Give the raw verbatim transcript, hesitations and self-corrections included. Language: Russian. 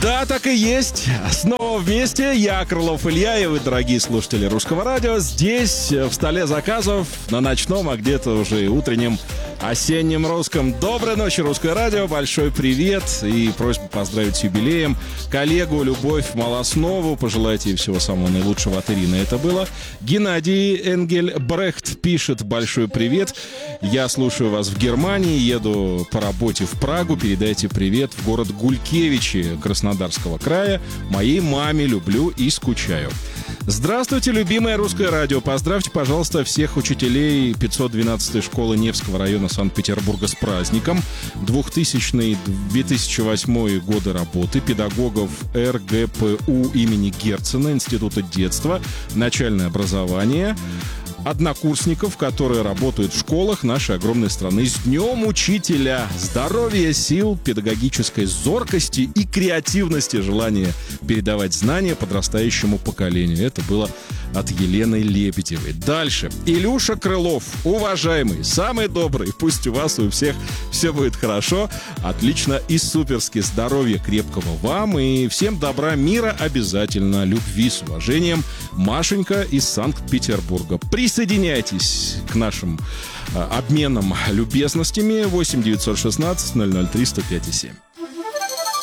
Да, так и есть. Снова вместе. Я, Крылов Илья, и вы, дорогие слушатели Русского радио. Здесь, в столе заказов, на ночном, а где-то уже и утреннем осеннем русском. Доброй ночи, Русское радио. Большой привет и просьба поздравить с юбилеем коллегу Любовь Малоснову. Пожелайте ей всего самого наилучшего от Ирины. Это было. Геннадий Энгельбрехт пишет большой привет. Я слушаю вас в Германии, еду по работе в Прагу. Передайте привет в город Гулькевичи Краснодарского края. Моей маме люблю и скучаю. Здравствуйте, любимое Русское радио. Поздравьте, пожалуйста, всех учителей пятьсот двенадцатой школы Невского района Санкт-Петербурга с праздником. двухтысячный — две тысячи восьмой годы работы, педагогов эр гэ пэ у имени Герцена, Института детства, начальное образование, однокурсников, которые работают в школах нашей огромной страны. С Днем Учителя! Здоровья, сил, педагогической зоркости и креативности, желания передавать знания подрастающему поколению. Это было от Елены Лебедевой. Дальше. Илюша Крылов, уважаемый, самый добрый. Пусть у вас и у всех все будет хорошо, отлично и суперски. Здоровья крепкого вам и всем добра, мира обязательно. Любви с уважением. Машенька из Санкт-Петербурга. Присоединяйтесь к нашим э, обменам любезностями. восемь девятьсот шестнадцать ноль ноль три сто пять и семь.